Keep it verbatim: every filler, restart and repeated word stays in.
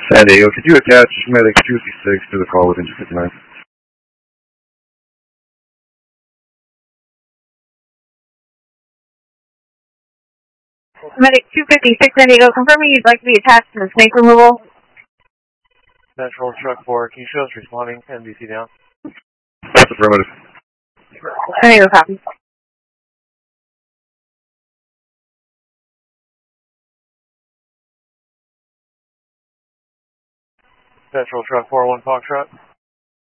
San Diego, could you attach medic two fifty-six to the call with engine fifty-nine? Medic two fifty-six San Diego, confirming you'd like to be attached to the snake removal. Central Truck four, Keisha's responding, N B C down. That's affirmative. San Diego, copy. Central Truck four, one Foxtrot.